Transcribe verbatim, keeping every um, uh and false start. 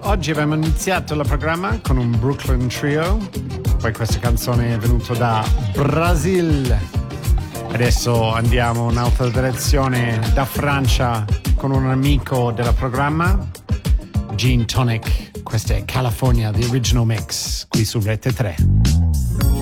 oggi abbiamo iniziato il programma con un Brooklyn Trio, poi questa canzone è venuta da Brasil. Adesso andiamo in un'altra direzione, da Francia, con un amico del programma, Gin Tonic. Questa è California, the original mix, qui su Rete tre.